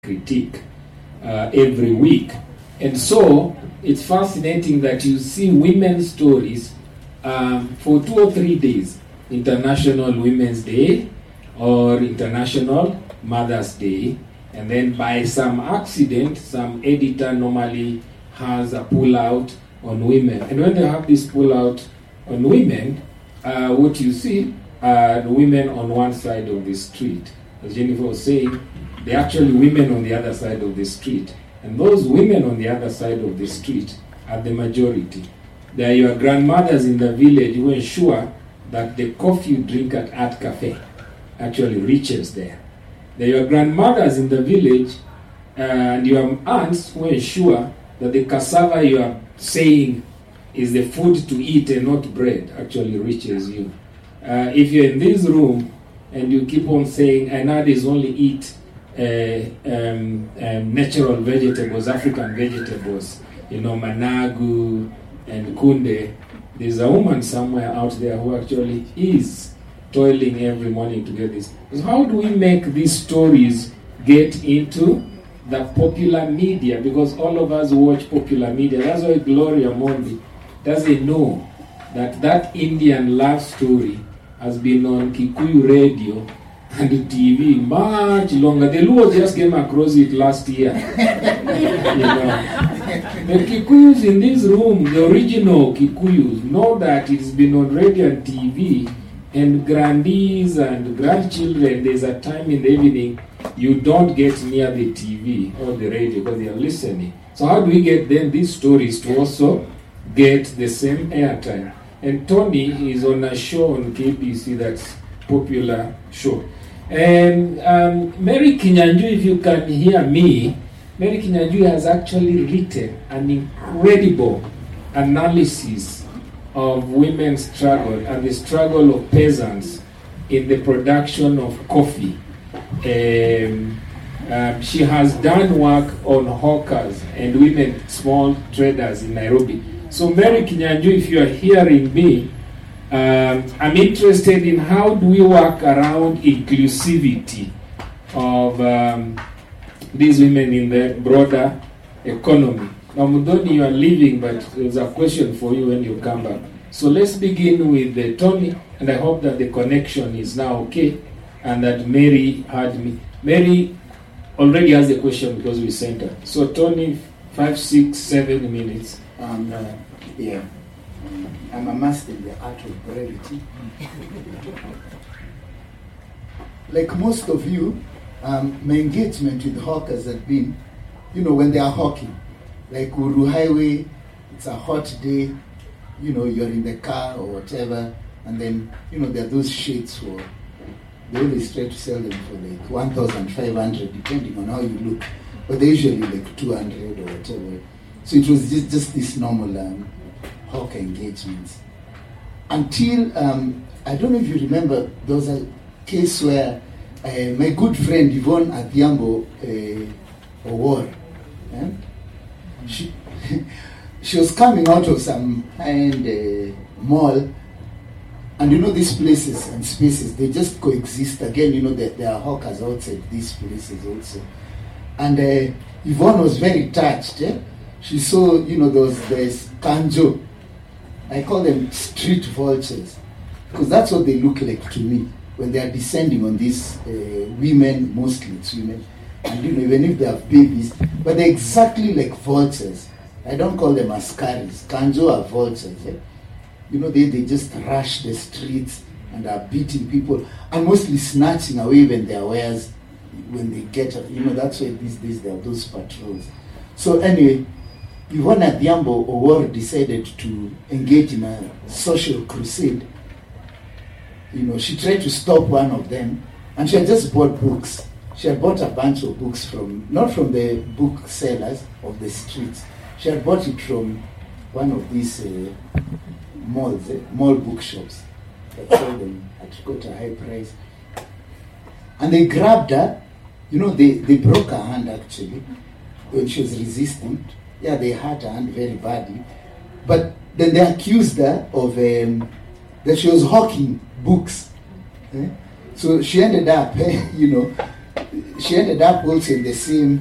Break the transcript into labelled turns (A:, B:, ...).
A: critique every week. And so it's fascinating that you see women's stories for 2 or 3 days, International Women's Day or International Mother's Day, and then by some accident, some editor normally has a pull-out on women. And when they have this pull-out on women, what you see are the women on one side of the street. As Jennifer was saying, they're actually women on the other side of the street. And those women on the other side of the street are the majority. They are your grandmothers in the village who ensure that the coffee you drink at Art Cafe actually reaches there. They are your grandmothers in the village and your aunts who ensure that the cassava you are saying is the food to eat and not bread actually reaches you. If you're in this room and you keep on saying, Ainadis only eat natural vegetables, African vegetables, managu and kunde, there's a woman somewhere out there who actually is toiling every morning to get this. So how do we make these stories get into the popular media? Because all of us watch popular media. That's why Gloria Mondi doesn't know that Indian love story has been on Kikuyu radio and TV much longer. The Luo just came across it last year. The Kikuyus in this room, the original Kikuyus, know that it's been on radio and TV, and grandees and grandchildren, there's a time in the evening you don't get near the TV or the radio because they are listening. So how do we get then these stories to also get the same airtime? And Tony is on a show on KBC that's popular show. And Mary Kinyanjui, if you can hear me, Mary Kinyanjui has actually written an incredible analysis of women's struggle and the struggle of peasants in the production of coffee. She has done work on hawkers and women small traders in Nairobi. So Mary Kinyanjui, if you are hearing me, I'm interested in how do we work around inclusivity of these women in the broader economy. Now, Mudoni, you are leaving, but there's a question for you when you come back. So let's begin with Tony, and I hope that the connection is now okay, and that Mary heard me. Mary already has the question because we sent her. So Tony, 5, 6, 7 minutes.
B: Yeah. I'm a master in the art of brevity. Like most of you, my engagement with hawkers had been, when they are hawking. Like Uru Highway, it's a hot day, you're in the car or whatever, and then, there are those shades for, they always try to sell them for like 1,500, depending on how you look. But they're usually like 200 or whatever. So it was just this normal hawker engagements. Until, I don't know if you remember, there was a case where my good friend Yvonne Adhiambo Owor, she was coming out of some high-end mall, and these places and spaces, they just coexist. Again, there are hawkers outside these places also. And Yvonne was very touched. She saw, there's kanjo. I call them street vultures, because that's what they look like to me when they are descending on these women, mostly it's women, and even if they have babies, but they're exactly like vultures. I don't call them askaris. Kanjo are vultures. They just rush the streets and are beating people and mostly snatching away even their wares when they get up. That's why these days there are those patrols. So anyway, Yvonne Adhiambo Owor decided to engage in a social crusade. She tried to stop one of them, and she had just bought books. She had bought a bunch of books not from the booksellers of the streets. She had bought it from one of these malls, mall bookshops that sold them at quite a high price. And they grabbed her. They broke her hand actually when she was resisting. Yeah, they hurt her hand very badly. But then they accused her of that she was hawking books. So she ended up, she ended up also in the same